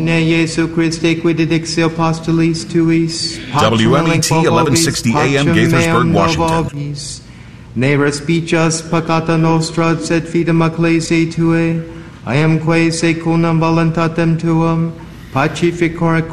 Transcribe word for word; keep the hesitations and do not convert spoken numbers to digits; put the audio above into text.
Domine Jesu Christe, quid edixio apostolis tuis, W M E T eleven sixty A M, Gaithersburg, Washington. Ne respicis peccata nostra, sed fidem ecclesiae Tuae, I am quae secundum voluntatem Tuum, pacificor